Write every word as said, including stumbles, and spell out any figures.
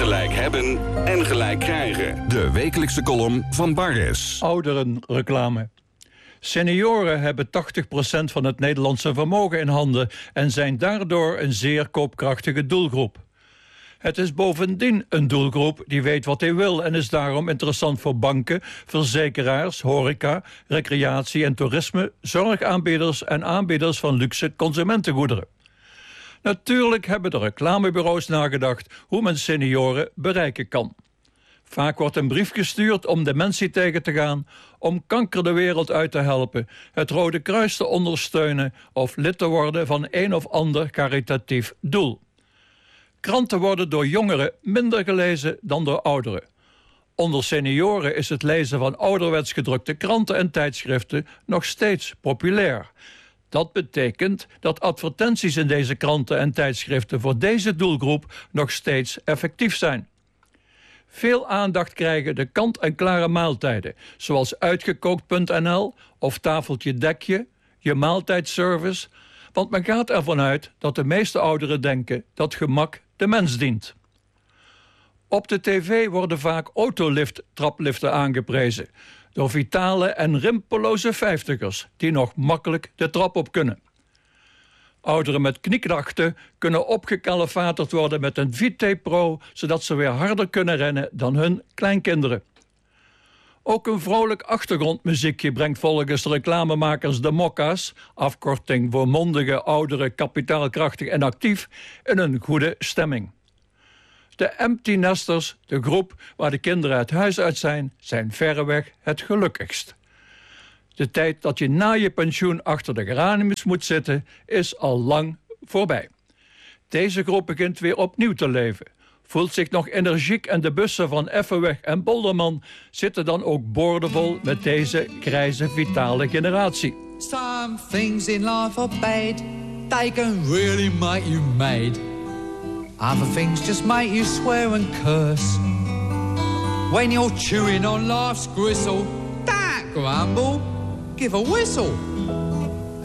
Gelijk hebben en gelijk krijgen. De wekelijkse column van Barres. Ouderenreclame. Senioren hebben tachtig procent van het Nederlandse vermogen in handen en zijn daardoor een zeer koopkrachtige doelgroep. Het is bovendien een doelgroep die weet wat hij wil en is daarom interessant voor banken, verzekeraars, horeca, recreatie en toerisme, zorgaanbieders en aanbieders van luxe consumentengoederen. Natuurlijk hebben de reclamebureaus nagedacht hoe men senioren bereiken kan. Vaak wordt een brief gestuurd om dementie tegen te gaan, om kanker de wereld uit te helpen, het Rode Kruis te ondersteunen of lid te worden van een of ander caritatief doel. Kranten worden door jongeren minder gelezen dan door ouderen. Onder senioren is het lezen van ouderwets gedrukte kranten en tijdschriften nog steeds populair. Dat betekent dat advertenties in deze kranten en tijdschriften voor deze doelgroep nog steeds effectief zijn. Veel aandacht krijgen de kant-en-klare maaltijden, zoals uitgekookt punt n l of tafeltje dekje, je maaltijdservice, want men gaat ervan uit dat de meeste ouderen denken dat gemak de mens dient. Op de tv worden vaak autolift-trapliften aangeprezen door vitale en rimpeloze vijftigers die nog makkelijk de trap op kunnen. Ouderen met knieklachten kunnen opgekalefaterd worden met een Vitae Pro, zodat ze weer harder kunnen rennen dan hun kleinkinderen. Ook een vrolijk achtergrondmuziekje brengt volgens de reclamemakers de Mokka's, afkorting voor mondige, ouderen, kapitaalkrachtig en actief, in een goede stemming. De empty nesters, de groep waar de kinderen het huis uit zijn, zijn verreweg het gelukkigst. De tijd dat je na je pensioen achter de geraniums moet zitten, is al lang voorbij. Deze groep begint weer opnieuw te leven. Voelt zich nog energiek en de bussen van Effenweg en Bolderman zitten dan ook boordevol met deze grijze, vitale generatie. Some things in life are bad. They can really make you mad. Other things just make you swear and curse. When you're chewing on life's gristle, don't grumble, give a whistle.